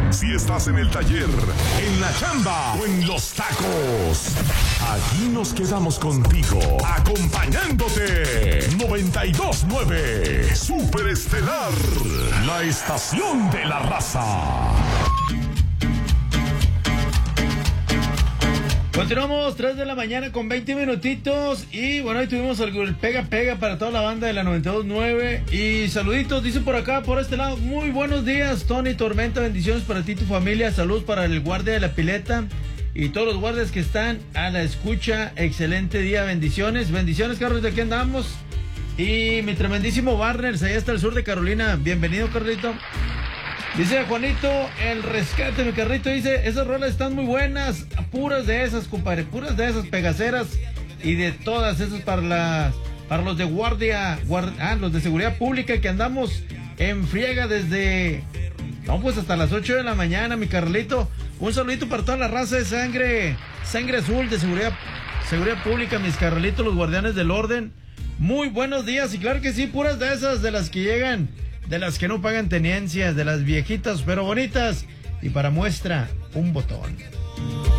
Si estás en el taller, en la chamba o en los tacos, aquí nos quedamos contigo, acompañándote. 92.9 Super Estelar, la estación de la raza. Continuamos, 3 de la mañana con 20 minutitos. Y bueno, ahí tuvimos el pega para toda la banda de la 92.9. Y saluditos, dice por acá, por este lado. Muy buenos días, Tony Tormenta. Bendiciones para ti y tu familia. Salud para el guardia de la pileta y todos los guardias que están a la escucha. Excelente día, bendiciones. Bendiciones, Carlos, de aquí andamos. Y mi tremendísimo Barners, allá hasta el sur de Carolina. Bienvenido, Carlito. Dice Juanito, el rescate, mi carrito, dice, esas rolas están muy buenas, puras de esas, compadre, puras de esas pegaceras y de todas esas para los de guardia, los de seguridad pública que andamos en friega desde, hasta las 8 de la mañana, mi Carlito. Un saludito para toda la raza de sangre azul de seguridad pública, mis Carlitos, los guardianes del orden. Muy buenos días, y claro que sí, puras de esas, de las que llegan, de las que no pagan tenencias, de las viejitas pero bonitas, y para muestra, un botón.